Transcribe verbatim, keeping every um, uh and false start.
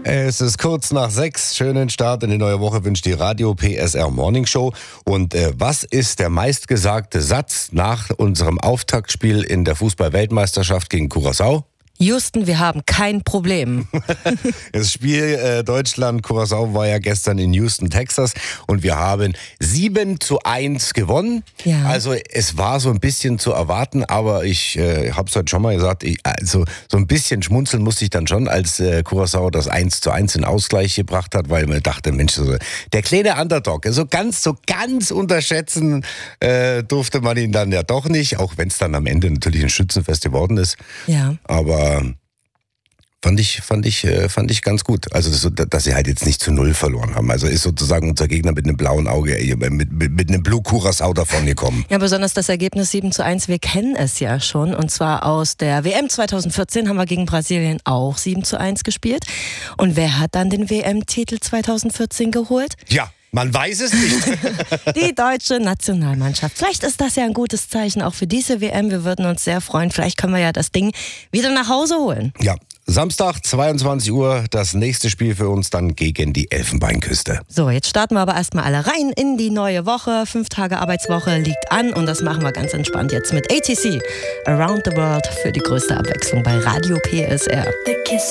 Es ist kurz nach sechs. Schönen Start in die neue Woche wünscht die Radio P S R Morning Show. Und äh, was ist der meistgesagte Satz nach unserem Auftaktspiel in der Fußball-Weltmeisterschaft gegen Curaçao? Houston, wir haben kein Problem. Das Spiel äh, Deutschland-Curaçao war ja gestern in Houston, Texas, und wir haben sieben zu eins gewonnen. Ja. Also es war so ein bisschen zu erwarten, aber ich äh, habe es heute schon mal gesagt, ich, also so ein bisschen schmunzeln musste ich dann schon, als äh, Curaçao das eins zu eins in Ausgleich gebracht hat, weil man dachte, Mensch, so, der kleine Underdog, so ganz, so ganz unterschätzen äh, durfte man ihn dann ja doch nicht, auch wenn es dann am Ende natürlich ein Schützenfest geworden ist. Ja. Aber Fand ich, fand ich, fand ich ganz gut. Also, das, dass sie halt jetzt nicht zu null verloren haben. Also ist sozusagen unser Gegner mit einem blauen Auge, mit, mit, mit einem Blue Curaçao davon gekommen. Ja, besonders das Ergebnis sieben zu eins, wir kennen es ja schon. Und zwar aus der W M zweitausendvierzehn haben wir gegen Brasilien auch sieben zu eins gespielt. Und wer hat dann den W M-Titel zweitausendvierzehn geholt? Ja. Man weiß es nicht. Die deutsche Nationalmannschaft. Vielleicht ist das ja ein gutes Zeichen auch für diese W M. Wir würden uns sehr freuen. Vielleicht können wir ja das Ding wieder nach Hause holen. Ja, Samstag, zweiundzwanzig Uhr, das nächste Spiel für uns dann gegen die Elfenbeinküste. So, jetzt starten wir aber erstmal alle rein in die neue Woche. Fünf Tage Arbeitswoche liegt an und das machen wir ganz entspannt jetzt mit A T C. Around the World für die größte Abwechslung bei Radio P S R. The Kiss